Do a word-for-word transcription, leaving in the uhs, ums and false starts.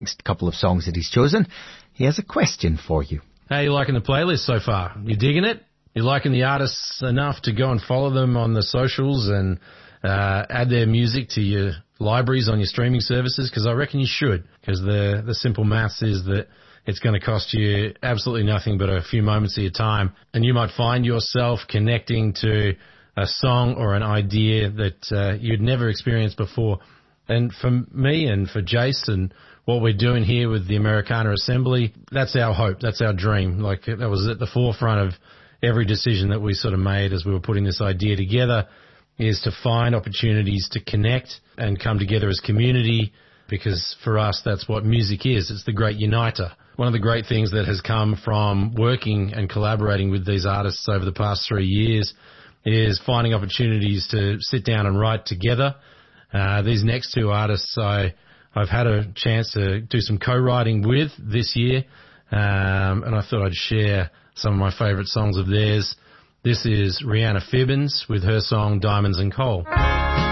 Next couple of songs that he's chosen, he has a question for you. How are you liking the playlist so far? You digging it? You liking the artists enough to go and follow them on the socials and uh, add their music to your libraries on your streaming services? Because I reckon you should, because the, the simple maths is that it's going to cost you absolutely nothing but a few moments of your time, and you might find yourself connecting to a song or an idea that uh, you'd never experienced before. And for me and for Jason, what we're doing here with the Americana Assembly, that's our hope, that's our dream. Like, that was at the forefront of every decision that we sort of made as we were putting this idea together, is to find opportunities to connect and come together as community, because for us, that's what music is. It's the great uniter. One of the great things that has come from working and collaborating with these artists over the past three years is finding opportunities to sit down and write together. Uh, these next two artists I, I've had a chance to do some co-writing with this year, um, and I thought I'd share some of my favourite songs of theirs. This is Rihanna Fibbins with her song Diamonds and Coal.